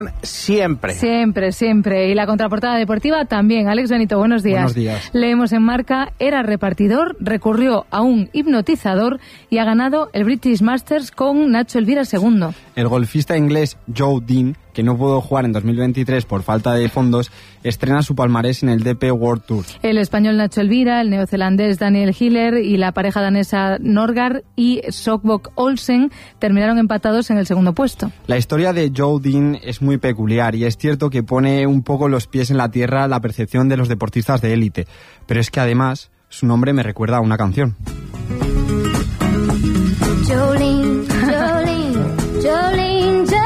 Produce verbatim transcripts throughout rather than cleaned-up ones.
Siempre. Siempre, siempre. Y la contraportada deportiva también. Alex Benito, buenos días. Buenos días. Leemos en Marca, era repartidor, recurrió a un hipnotizador y ha ganado el British Masters con Nacho Elvira segundo. El golfista inglés Joe Dean, que no pudo jugar en dos mil veintitrés por falta de fondos, estrena su palmarés en el D P World Tour. El español Nacho Elvira, el neozelandés Daniel Hiller y la pareja danesa Norgard y Sokbok Olsen terminaron empatados en el segundo puesto. La historia de Joe Dean es muy peculiar y es cierto que pone un poco los pies en la tierra la percepción de los deportistas de élite, pero es que además su nombre me recuerda a una canción. Jolene, Jolene, Jolene, Jolene.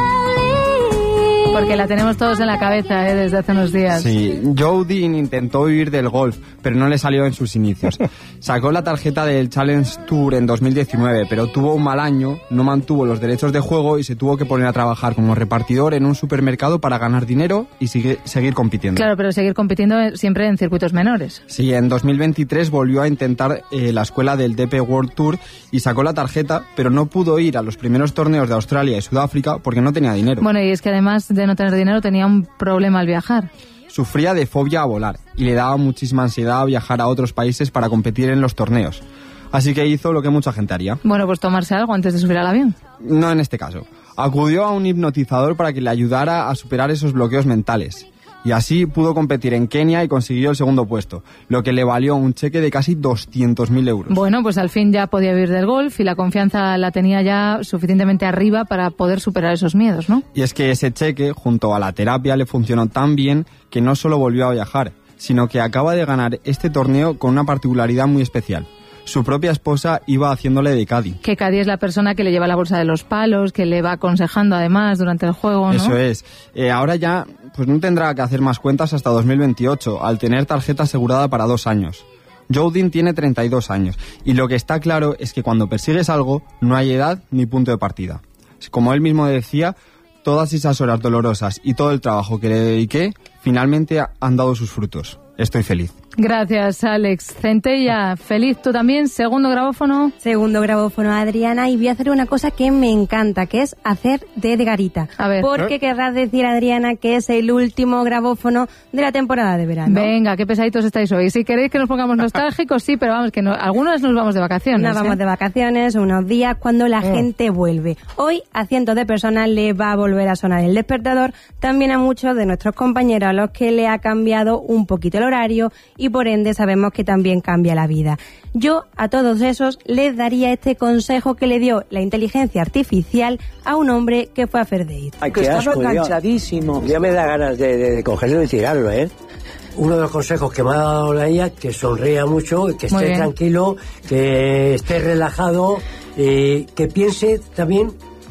Porque la tenemos todos en la cabeza, ¿eh? Desde hace unos días. Sí, Joe Dean intentó vivir del golf, pero no le salió en sus inicios. Sacó la tarjeta del Challenge Tour en dos mil diecinueve, pero tuvo un mal año, no mantuvo los derechos de juego y se tuvo que poner a trabajar como repartidor en un supermercado para ganar dinero y sigue, seguir compitiendo. Claro, pero seguir compitiendo siempre en circuitos menores. Sí, en dos mil veintitrés volvió a intentar eh, la escuela del D P World Tour y sacó la tarjeta, pero no pudo ir a los primeros torneos de Australia y Sudáfrica porque no tenía dinero. Bueno, y es que además de no tener dinero tenía un problema al viajar. Sufría de fobia a volar y le daba muchísima ansiedad a viajar a otros países para competir en los torneos. Así que hizo lo que mucha gente haría. Bueno, pues tomarse algo antes de subir al avión. No en este caso. Acudió a un hipnotizador para que le ayudara a superar esos bloqueos mentales. Y así pudo competir en Kenia y consiguió el segundo puesto, lo que le valió un cheque de casi doscientos mil euros. Bueno, pues al fin ya podía vivir del golf y la confianza la tenía ya suficientemente arriba para poder superar esos miedos, ¿no? Y es que ese cheque, junto a la terapia, le funcionó tan bien que no solo volvió a viajar, sino que acaba de ganar este torneo con una particularidad muy especial. Su propia esposa iba haciéndole de caddy. Que caddy es la persona que le lleva la bolsa de los palos, que le va aconsejando además durante el juego, ¿no? Eso es. Eh, ahora ya pues no tendrá que hacer más cuentas hasta dos mil veintiocho, al tener tarjeta asegurada para dos años. Joe Dean tiene treinta y dos años, y lo que está claro es que cuando persigues algo, no hay edad ni punto de partida. Como él mismo decía, todas esas horas dolorosas y todo el trabajo que le dediqué, finalmente han dado sus frutos. Estoy feliz. Gracias, Alex. Centella, feliz tú también. Segundo grabófono. Segundo grabófono, Adriana. Y voy a hacer una cosa que me encanta, que es hacer de Edgarita. A ver. Porque querrás decir, Adriana, que es el último grabófono de la temporada de verano. Venga, qué pesaditos estáis hoy. Si queréis que nos pongamos nostálgicos, sí, pero vamos, que no, algunos nos vamos de vacaciones. Nos vamos ¿eh? de vacaciones, unos días, cuando la oh. gente vuelve. Hoy a cientos de personas les va a volver a sonar el despertador. También a muchos de nuestros compañeros a los que le ha cambiado un poquito el horario y por ende sabemos que también cambia la vida. Yo a todos esos les daría este consejo que le dio la inteligencia artificial a un hombre que fue a Fair Date. Ay, que estaba enganchadísimo. Ya me da ganas de, de, de cogerlo y tirarlo, ¿eh? Uno de los consejos que me ha dado la I A, que sonría mucho, que esté tranquilo, que esté relajado, eh, que piense también,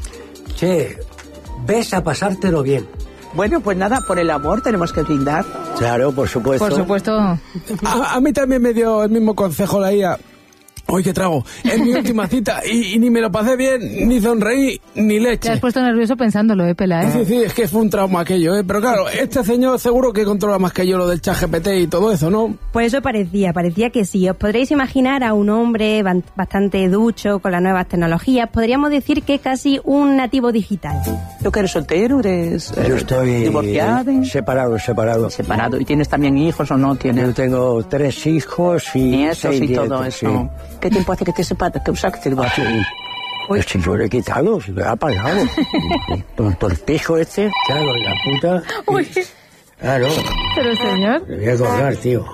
che, ves a pasártelo bien. Bueno, pues nada, por el amor tenemos que brindar. Claro, por supuesto. Por supuesto. A, a mí también me dio el mismo consejo la I A. Hoy que trago, es mi última cita y, y ni me lo pasé bien, ni sonreí, ni leche. Te has puesto nervioso pensándolo, ¿eh, Pela? ¿eh? Sí, sí, es que fue un trauma aquello, ¿eh? Pero claro, este señor seguro que controla más que yo lo del ChatGPT y todo eso, ¿no? Pues eso parecía, parecía que sí. Os podréis imaginar a un hombre bastante ducho con las nuevas tecnologías. Podríamos decir que es casi un nativo digital. ¿Tú que eres soltero? ¿Eres eh, yo estoy divorciado? Separado, separado. Separado. ¿Y tienes también hijos o no tienes? Yo tengo tres hijos y nietos seis y todo nietos, eso. Sí. ¿Qué tiempo hace que te separas? ¿Que usaste el bache? Pues si yo lo he quitado, se me ha apagado. por, por el pijo este, claro, la puta. Uy. Claro. Pero señor. Me voy a colgar, tío.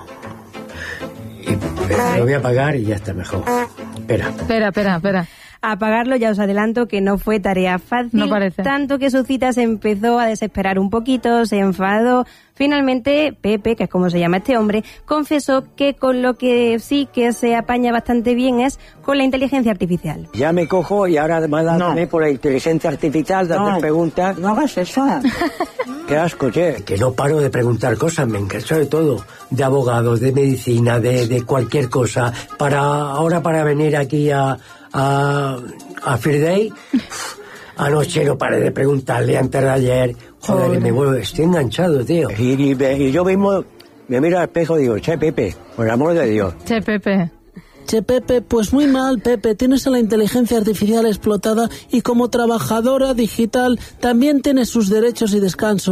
Y lo voy a pagar y ya está mejor. Espera. Espera, espera, espera. Apagarlo, ya os adelanto que no fue tarea fácil. No parece. Tanto que su cita se empezó a desesperar un poquito, se enfadó. Finalmente, Pepe, que es como se llama este hombre, confesó que con lo que sí que se apaña bastante bien es con la inteligencia artificial. Ya me cojo y ahora además dame no. por la inteligencia artificial, darte no, preguntas. No hagas eso. Qué asco, che. Que no paro de preguntar cosas, me encanso de todo. De abogados, de medicina, de, de cualquier cosa. Para ahora para venir aquí a, a, a Fair Day, anoche no paré de preguntarle antes de ayer. Joder, Joder. me vuelvo, estoy enganchado, tío. Y, y, y yo mismo me miro al espejo y digo, che, Pepe, por el amor de Dios. Che, Pepe. Che, Pepe, pues muy mal, Pepe. Tienes a la inteligencia artificial explotada y como trabajadora digital también tienes sus derechos y descansos.